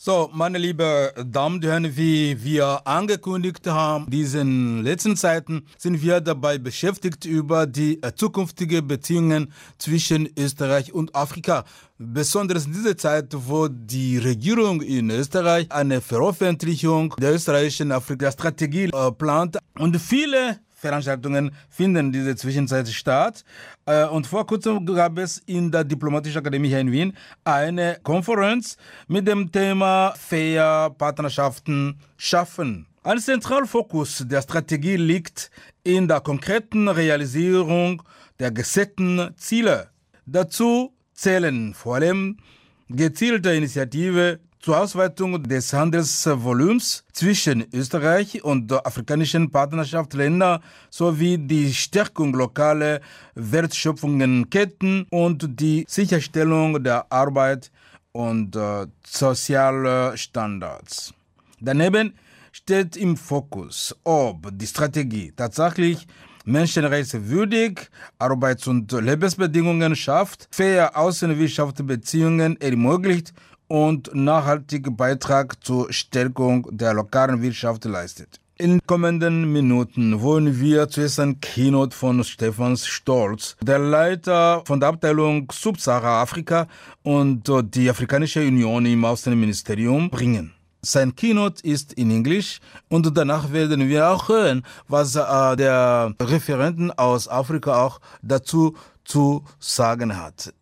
So, meine lieben Damen und Herren, wie wir angekündigt haben, diesen letzten Zeiten sind wir dabei beschäftigt, über die zukünftigen Beziehungen zwischen Österreich und Afrika. Besonders in dieser Zeit, wo die Regierung in Österreich eine Veröffentlichung der österreichischen Afrika-Strategie plant und viele Veranstaltungen finden in dieser Zwischenzeit statt. Und vor kurzem gab es in der Diplomatischen Akademie hier in Wien eine Konferenz mit dem Thema Fair Partnerschaften schaffen. Ein Zentralfokus der Strategie liegt in der konkreten Realisierung der gesetzten Ziele. Dazu zählen vor allem gezielte Initiativen zur Ausweitung des Handelsvolumens zwischen Österreich und der afrikanischen Partnerschaftsländern sowie die Stärkung lokaler Wertschöpfungsketten und die Sicherstellung der Arbeit und sozialer Standards. Daneben steht im Fokus, ob die Strategie tatsächlich menschenrechtswürdig Arbeits- und Lebensbedingungen schafft, faire Außenwirtschaftsbeziehungen ermöglicht und nachhaltigen Beitrag zur Stärkung der lokalen Wirtschaft leistet. In den kommenden Minuten wollen wir zuerst ein Keynote von Stefan Stolz, der Leiter von der Abteilung Subsahara-Afrika und die Afrikanische Union im Außenministerium, bringen. Sein Keynote ist in Englisch und danach werden wir auch hören, was der Referenten aus Afrika auch dazu zu sagen hat.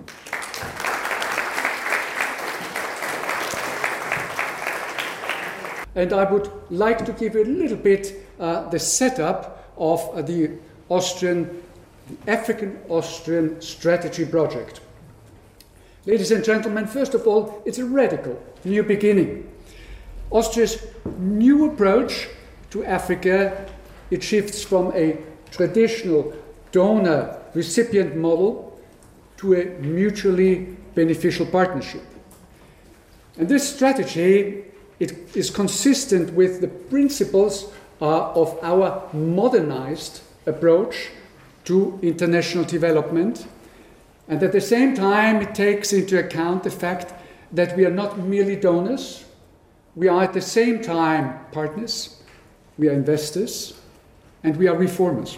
And I would like to give you a little bit the setup of the African-Austrian strategy project. Ladies and gentlemen, first of all, it's a radical new beginning. Austria's new approach to Africa, it shifts from a traditional donor-recipient model to a mutually beneficial partnership. And this strategy, it is consistent with the principles of our modernized approach to international development, and at the same time it takes into account the fact that we are not merely donors, we are at the same time partners, we are investors, and we are reformers.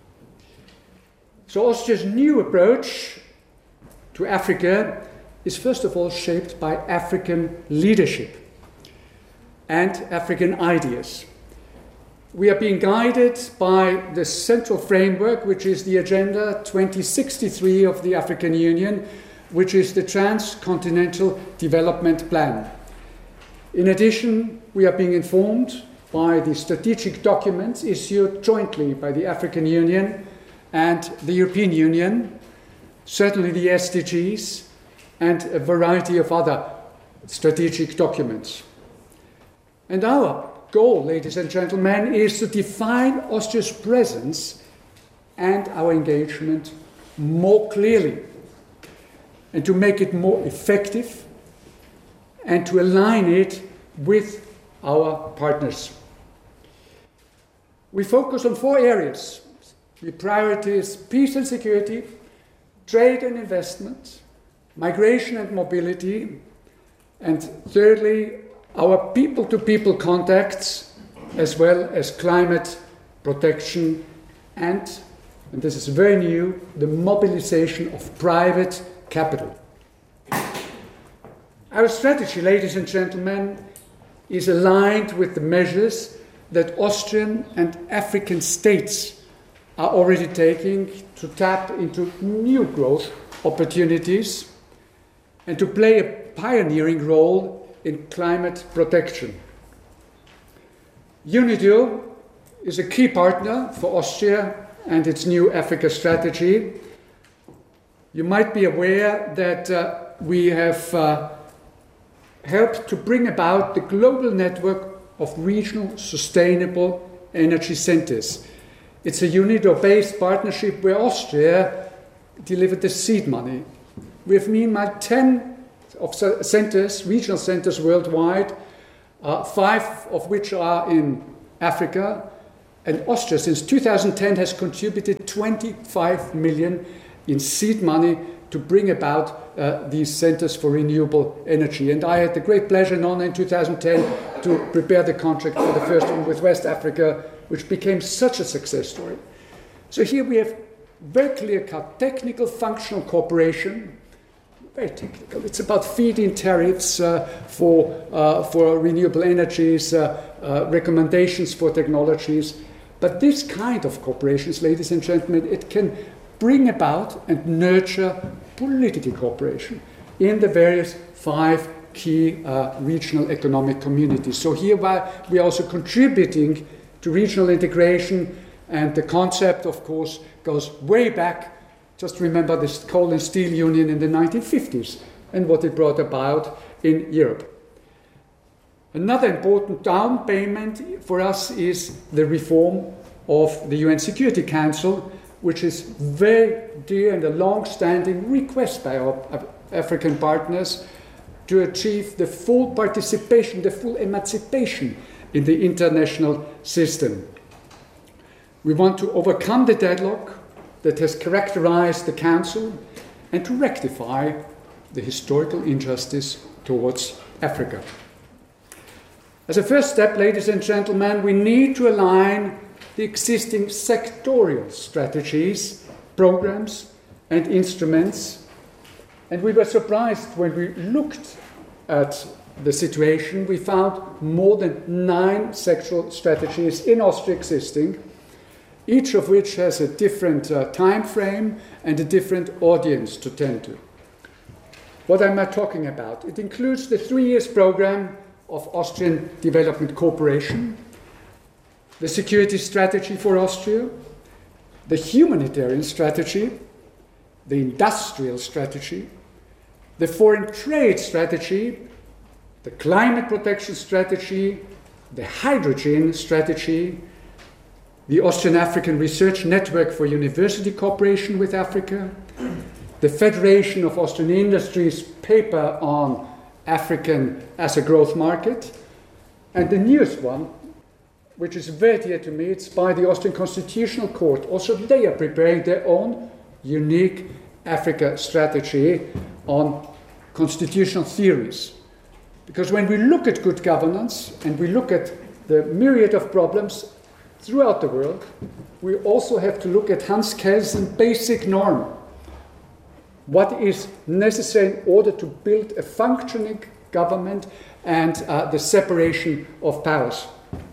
So Austria's new approach to Africa is first of all shaped by African leadership and African ideas. We are being guided by the central framework, which is the Agenda 2063 of the African Union, which is the Transcontinental Development Plan. In addition, we are being informed by the strategic documents issued jointly by the African Union and the European Union, certainly the SDGs, and a variety of other strategic documents. And our goal, ladies and gentlemen, is to define Austria's presence and our engagement more clearly, and to make it more effective, and to align it with our partners. We focus on 4 areas. The priorities: peace and security, trade and investment, migration and mobility, and thirdly, our people-to-people contacts, as well as climate protection and this is very new, the mobilization of private capital. Our strategy, ladies and gentlemen, is aligned with the measures that Austrian and African states are already taking to tap into new growth opportunities and to play a pioneering role in climate protection. UNIDO is a key partner for Austria and its new Africa strategy. You might be aware that we have helped to bring about the global network of regional sustainable energy centers. It's a UNIDO-based partnership where Austria delivered the seed money. We have meanwhile 10 of centers, regional centers worldwide, 5 of which are in Africa, and Austria since 2010 has contributed 25 million in seed money to bring about these centers for renewable energy. And I had the great pleasure and honor in 2010 to prepare the contract for the first one with West Africa, which became such a success story. So here we have very clear-cut technical functional cooperation, very technical. It's about feed-in tariffs for renewable energies, recommendations for technologies. But this kind of cooperations, ladies and gentlemen, it can bring about and nurture political cooperation in the various 5 key regional economic communities. So here we are also contributing to regional integration, and the concept, of course, goes way back. Just remember the Coal and Steel Union in the 1950s and what it brought about in Europe. Another important down payment for us is the reform of the UN Security Council, which is very dear and a long-standing request by our African partners to achieve the full participation, the full emancipation in the international system. We want to overcome the deadlock that has characterized the Council and to rectify the historical injustice towards Africa. As a first step, ladies and gentlemen, we need to align the existing sectorial strategies, programs, and instruments. And we were surprised when we looked at the situation. We found more than 9 sectoral strategies in Austria existing, each of which has a different time frame and a different audience to tend to. What am I talking about? It includes the 3-year program of Austrian Development Cooperation, the security strategy for Austria, the humanitarian strategy, the industrial strategy, the foreign trade strategy, the climate protection strategy, the hydrogen strategy, the Austrian African Research Network for University Cooperation with Africa, the Federation of Austrian Industries paper on African as a growth market, and the newest one, which is very dear to me, it's by the Austrian Constitutional Court. Also, they are preparing their own unique Africa strategy on constitutional theories. Because when we look at good governance and we look at the myriad of problems throughout the world, we also have to look at Hans Kelsen's basic norm. What is necessary in order to build a functioning government and the separation of powers.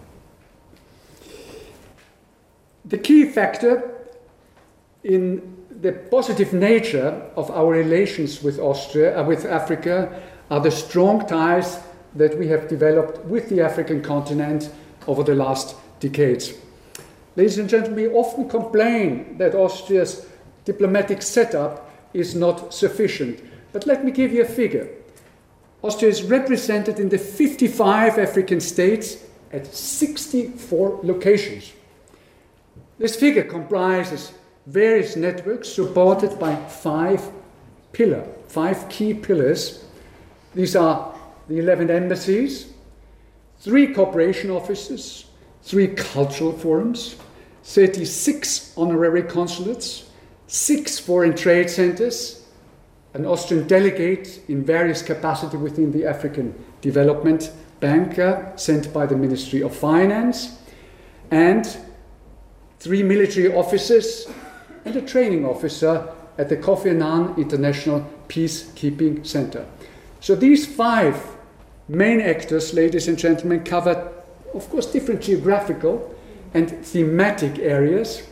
The key factor in the positive nature of our relations with with Africa are the strong ties that we have developed with the African continent over the last decades. Ladies and gentlemen, we often complain that Austria's diplomatic setup is not sufficient. But let me give you a figure. Austria is represented in the 55 African states at 64 locations. This figure comprises various networks supported by 5 key pillars. These are the 11 embassies, 3 cooperation offices, 3 cultural forums, 36 honorary consulates, 6 foreign trade centers, an Austrian delegate in various capacity within the African Development Bank sent by the Ministry of Finance, and 3 military officers and a training officer at the Kofi Annan International Peacekeeping Center. So these 5 main actors, ladies and gentlemen, cover, of course, different geographical and thematic areas.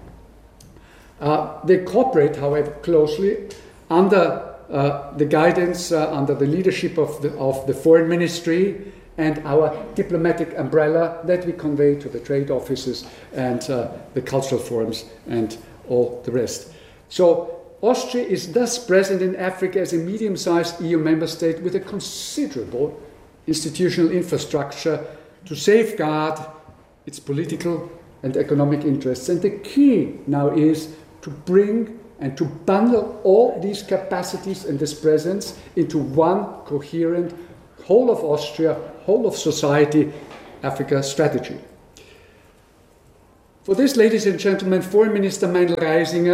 They cooperate, however, closely under the guidance, under the leadership of the Foreign Ministry and our diplomatic umbrella that we convey to the trade offices and the cultural forums and all the rest. So Austria is thus present in Africa as a medium-sized EU member state with a considerable institutional infrastructure to safeguard its political and economic interests. And the key now is to bring and to bundle all these capacities and this presence into one coherent whole of Austria, whole of society Africa strategy. For this, ladies and gentlemen, Foreign Minister Meinl Reisinger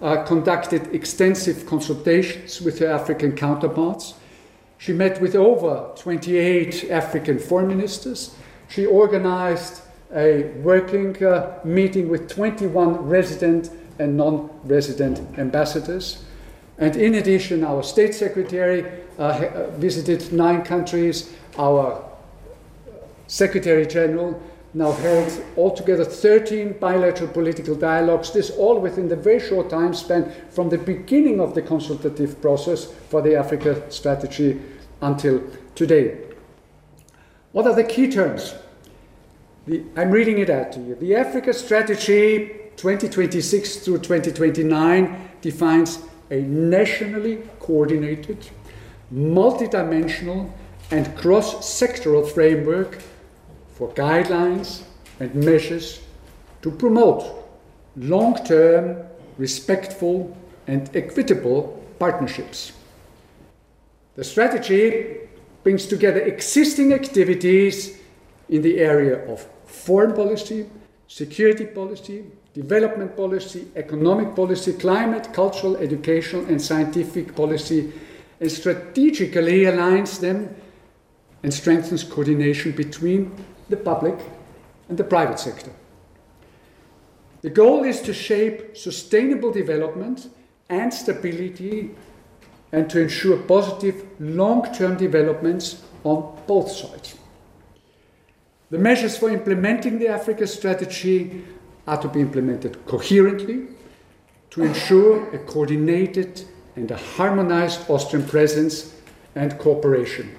conducted extensive consultations with her African counterparts. She met with over 28 African foreign ministers. She organized a working meeting with 21 resident and non-resident ambassadors. And in addition, our State Secretary visited 9 countries. Our Secretary General now held altogether 13 bilateral political dialogues, this all within the very short time span from the beginning of the consultative process for the Africa strategy until today. What are the key terms? I'm reading it out to you. The Africa strategy 2026 through 2029 defines a nationally coordinated, multidimensional and cross-sectoral framework for guidelines and measures to promote long-term, respectful and equitable partnerships. The strategy brings together existing activities in the area of foreign policy, security policy, development policy, economic policy, climate, cultural, educational and scientific policy, and strategically aligns them and strengthens coordination between the public and the private sector. The goal is to shape sustainable development and stability and to ensure positive long-term developments on both sides. The measures for implementing the Africa strategy are to be implemented coherently to ensure a coordinated and a harmonized Austrian presence and cooperation.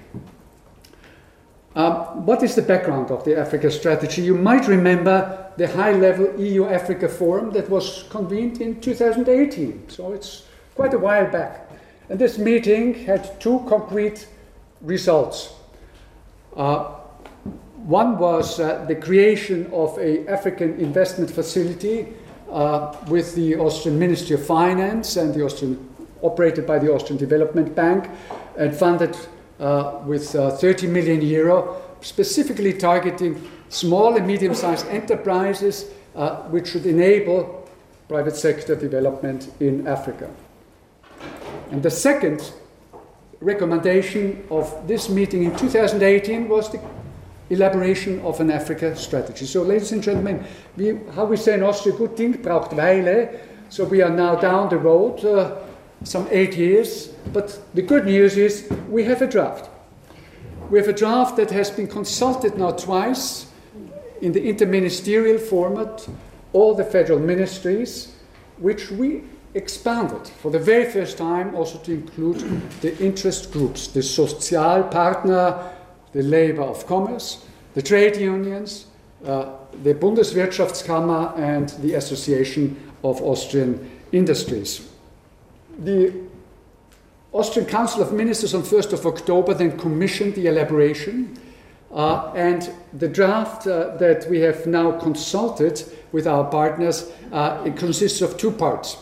What is the background of the Africa strategy? You might remember the high-level EU-Africa forum that was convened in 2018, so it's quite a while back. And this meeting had 2 concrete results. One was the creation of an African investment facility with the Austrian Ministry of Finance and operated by the Austrian Development Bank and funded with 30 million euro, specifically targeting small and medium-sized enterprises which should enable private sector development in Africa. And the second recommendation of this meeting in 2018 was the elaboration of an Africa strategy. So, ladies and gentlemen, how we say in Austria, good Ding braucht Weile. So we are now down the road, some 8 years. But the good news is we have a draft. We have a draft that has been consulted now twice in the interministerial format, all the federal ministries, which we expanded for the very first time also to include the interest groups, the Sozialpartner, the Labor of Commerce, the trade unions, the Bundeswirtschaftskammer and the Association of Austrian Industries. The Austrian Council of Ministers on 1st of October then commissioned the elaboration and the draft that we have now consulted with our partners, it consists of 2 parts.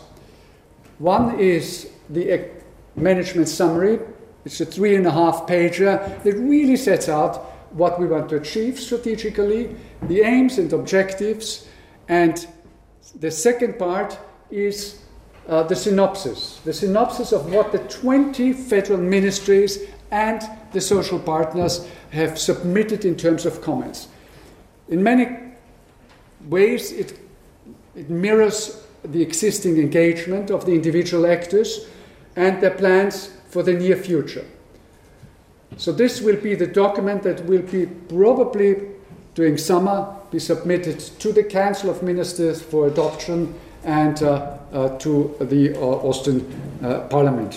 One is the management summary. It's a 3.5-pager that really sets out what we want to achieve strategically, the aims and objectives, and the second part is the synopsis of what the 20 federal ministries and the social partners have submitted in terms of comments. In many ways, it mirrors the existing engagement of the individual actors and their plans for the near future. So this will be the document that will be probably during summer be submitted to the Council of Ministers for adoption and to the Austrian Parliament.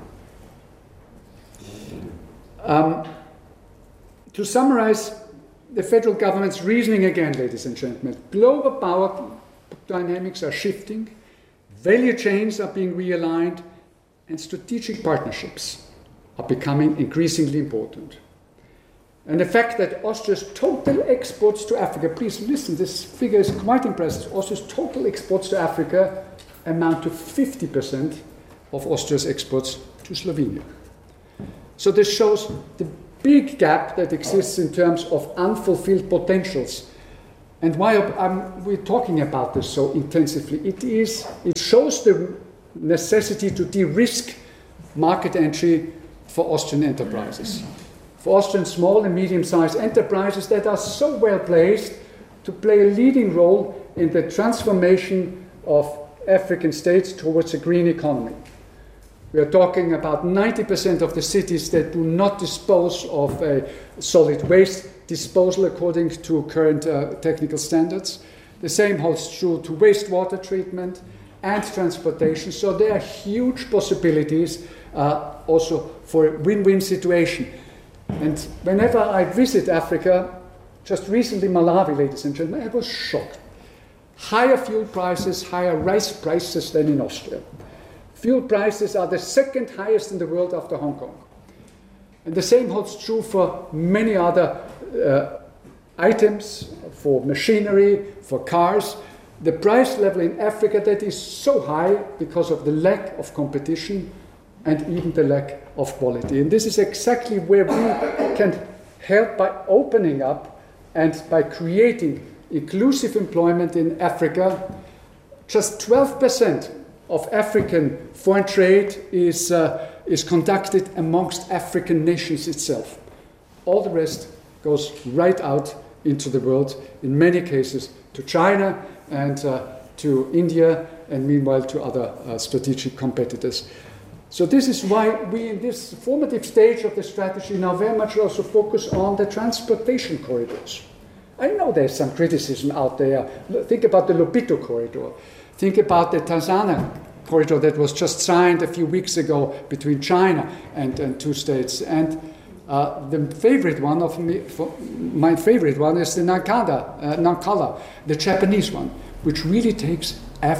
To summarize the federal government's reasoning again, ladies and gentlemen, global power dynamics are shifting, value chains are being realigned, and strategic partnerships are becoming increasingly important. And the fact that Austria's total exports to Africa, please listen, this figure is quite impressive. Austria's total exports to Africa amount to 50% of Austria's exports to Slovenia. So this shows the big gap that exists in terms of unfulfilled potentials. And why we're talking about this so intensively, it shows the necessity to de-risk market entry for Austrian enterprises. For Austrian small and medium-sized enterprises that are so well placed to play a leading role in the transformation of African states towards a green economy. We are talking about 90% of the cities that do not dispose of a solid waste disposal according to current technical standards. The same holds true to wastewater treatment and transportation. So there are huge possibilities also for a win-win situation. And whenever I visit Africa, just recently Malawi, ladies and gentlemen, I was shocked. Higher fuel prices, higher rice prices than in Austria. Fuel prices are the second highest in the world after Hong Kong. And the same holds true for many other items, for machinery, for cars. The price level in Africa that is so high because of the lack of competition and even the lack of quality. And this is exactly where we can help by opening up and by creating inclusive employment in Africa. Just 12% of African foreign trade is conducted amongst African nations itself. All the rest goes right out into the world, in many cases to China and to India, and meanwhile to other strategic competitors. So this is why we, in this formative stage of the strategy, now very much also focus on the transportation corridors. I know there's some criticism out there. Think about the Lobito corridor. Think about the Tanzania corridor that was just signed a few weeks ago between China and two states. And the favorite one of me, my favorite one is the Nankala, the Japanese one, which really takes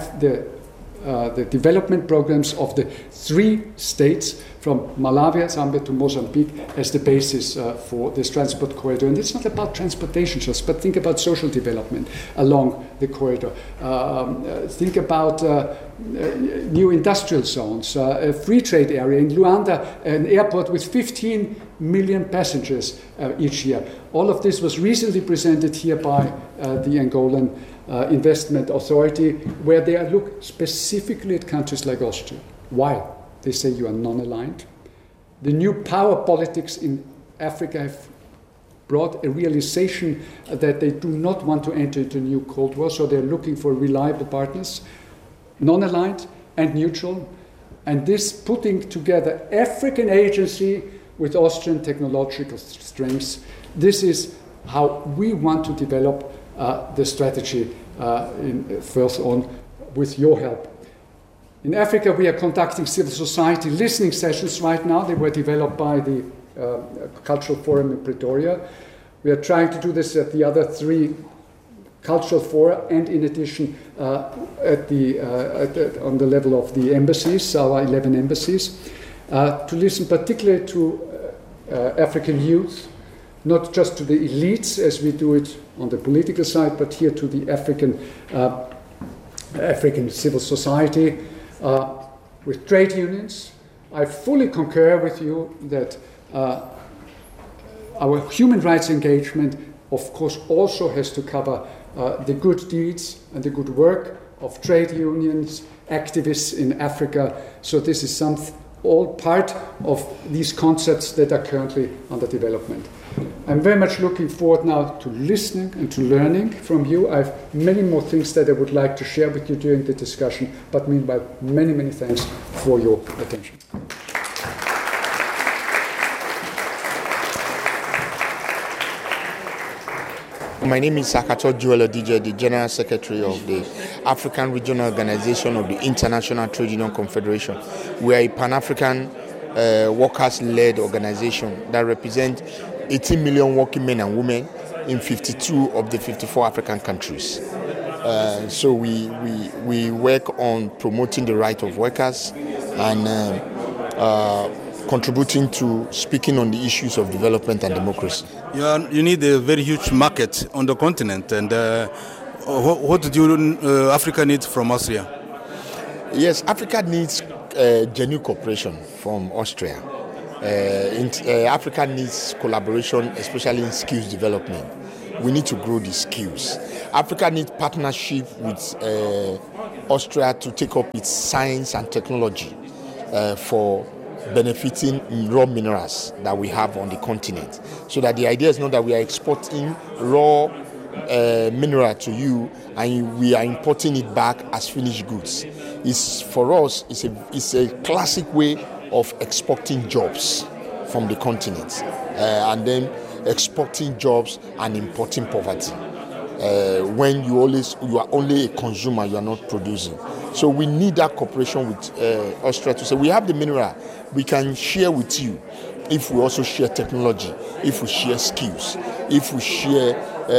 the development programs of the three states from Malawi, Zambia to Mozambique as the basis for this transport corridor. And it's not about transportation just, but think about social development along the corridor. Think about new industrial zones, a free trade area in Luanda, an airport with 15 million passengers each year. All of this was recently presented here by the Angolan Investment Authority, where they look specifically at countries like Austria. Why? They say you are non-aligned. The new power politics in Africa have brought a realization that they do not want to enter into a new Cold War, so they're looking for reliable partners, non-aligned and neutral, and this putting together African agency with Austrian technological strengths. This is how we want to develop the strategy further on with your help. In Africa, we are conducting civil society listening sessions right now. They were developed by the Cultural Forum in Pretoria. We are trying to do this at the other three cultural fora, and in addition on the level of the embassies, our 11 embassies, to listen particularly to African youth, not just to the elites as we do it on the political side, but here to the African civil society, with trade unions. I fully concur with you that our human rights engagement, of course, also has to cover the good deeds and the good work of trade unions, activists in Africa. So this is all part of these concepts that are currently under development. I'm very much looking forward now to listening and to learning from you. I have many more things that I would like to share with you during the discussion, but meanwhile, many, many thanks for your attention. My name is Sakato Joel Odije, the General Secretary of the African Regional Organization of the International Trade Union Confederation. We are a Pan-African workers-led organization that represents 18 million working men and women in 52 of the 54 African countries. So we work on promoting the right of workers and contributing to speaking on the issues of development and democracy. You need a very huge market on the continent, and what do Africa need from Austria? Yes, Africa needs genuine cooperation from Austria. Africa needs collaboration, especially in skills development. We need to grow the skills. Africa needs partnership with Austria to take up its science and technology for benefiting raw minerals that we have on the continent. So that the idea is not that we are exporting raw mineral to you and we are importing it back as finished goods. For us, it's a classic way of exporting jobs from the continent and then exporting jobs and importing poverty. When you are only a consumer, you are not producing. So we need that cooperation with Austria to say we have the mineral, we can share with you if we also share technology, if we share skills, if we share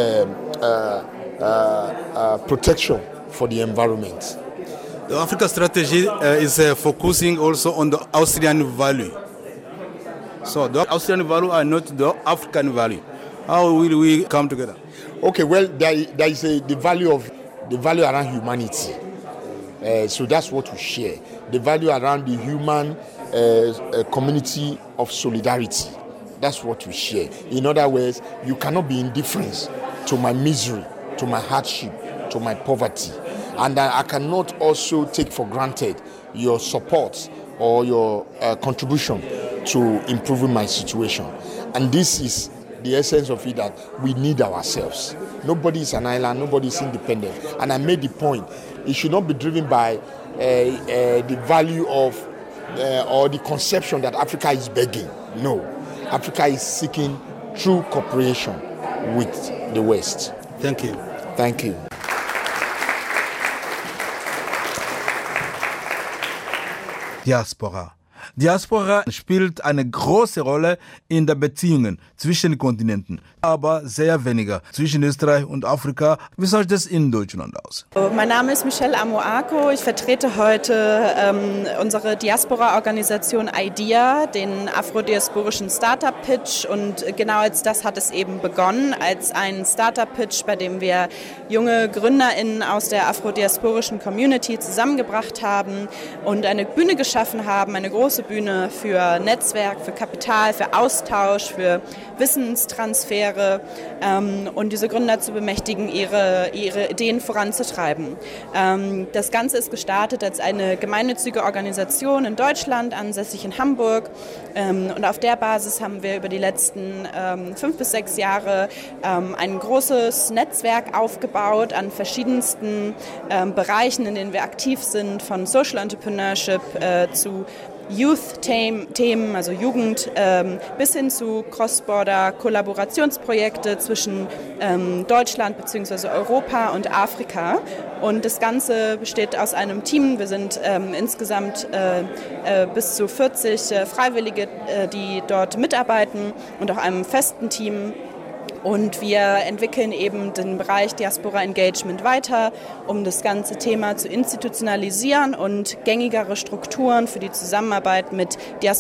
protection for the environment. The Africa strategy is focusing also on the Austrian value. So the Austrian value are not the African value. How will we come together? Okay, well, there is the value around humanity. So that's what we share. The value around the human community of solidarity. That's what we share. In other words, you cannot be indifferent to my misery, to my hardship, to my poverty. And I cannot also take for granted your support or your contribution to improving my situation. And this is the essence of it, that we need ourselves. Nobody is an island, nobody is independent. And I made the point, it should not be driven by the value of or the conception that Africa is begging. No, Africa is seeking true cooperation with the West. Thank you. Thank you. Diaspora. Diaspora spielt eine große Rolle in den Beziehungen zwischen Kontinenten, aber sehr weniger zwischen Österreich und Afrika. Wie sieht das in Deutschland aus? Mein Name ist Michelle Amoako. Ich vertrete heute unsere Diaspora-Organisation IDEA, den afrodiasporischen Startup-Pitch. Und genau als das hat es eben begonnen, als ein Startup-Pitch, bei dem wir junge GründerInnen aus der afrodiasporischen Community zusammengebracht haben und eine Bühne geschaffen haben, eine große Bühne für Netzwerk, für Kapital, für Austausch, für Wissenstransfere und diese Gründer zu bemächtigen, ihre Ideen voranzutreiben. Das Ganze ist gestartet als eine gemeinnützige Organisation in Deutschland, ansässig in Hamburg, und auf der Basis haben wir über die letzten 5 bis 6 Jahre ein großes Netzwerk aufgebaut an verschiedensten Bereichen, in denen wir aktiv sind, von Social Entrepreneurship zu Youth-Themen, also Jugend, bis hin zu Cross-Border-Kollaborationsprojekte zwischen Deutschland bzw. Europa und Afrika. Und das Ganze besteht aus einem Team. Wir sind insgesamt bis zu 40 Freiwillige, die dort mitarbeiten, und auch einem festen Team. Und wir entwickeln eben den Bereich Diaspora Engagement weiter, um das ganze Thema zu institutionalisieren und gängigere Strukturen für die Zusammenarbeit mit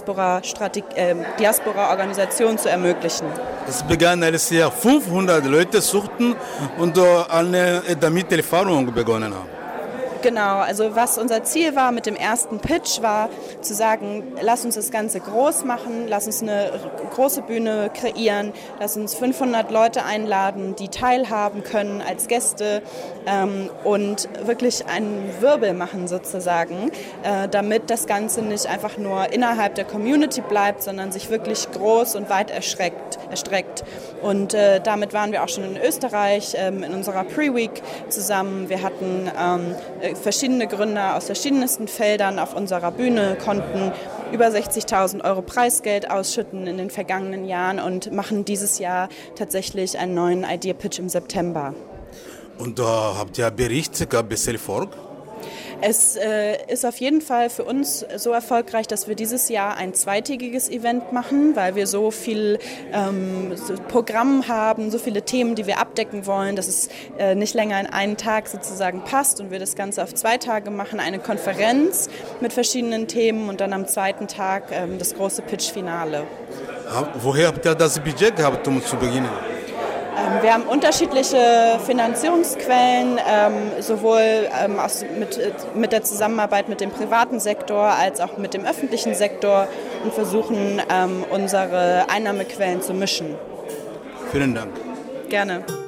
Diaspora-Organisationen zu ermöglichen. Es begann als Jahr 500 Leute suchten und damit Erfahrung begonnen haben. Genau, also was unser Ziel war mit dem ersten Pitch, war zu sagen, lass uns das Ganze groß machen, lass uns eine große Bühne kreieren, lass uns 500 Leute einladen, die teilhaben können als Gäste und wirklich einen Wirbel machen sozusagen, damit das Ganze nicht einfach nur innerhalb der Community bleibt, sondern sich wirklich groß und weit erstreckt. Und damit waren wir auch schon in Österreich in unserer Pre-Week zusammen. Wir hatten verschiedene Gründer aus verschiedensten Feldern auf unserer Bühne, konnten über 60.000 € Preisgeld ausschütten in den vergangenen Jahren und machen dieses Jahr tatsächlich einen neuen Idea-Pitch im September. Und habt ihr Bericht, gab es Erfolg? Es ist auf jeden Fall für uns so erfolgreich, dass wir dieses Jahr ein zweitägiges Event machen, weil wir so viel Programm haben, so viele Themen, die wir abdecken wollen, dass es nicht länger in einen Tag sozusagen passt und wir das Ganze auf 2 Tage machen, eine Konferenz mit verschiedenen Themen und dann am zweiten Tag das große Pitch-Finale. Woher habt ihr das Budget gehabt, um zu beginnen? Wir haben unterschiedliche Finanzierungsquellen, sowohl mit der Zusammenarbeit mit dem privaten Sektor als auch mit dem öffentlichen Sektor, und versuchen, unsere Einnahmequellen zu mischen. Vielen Dank. Gerne.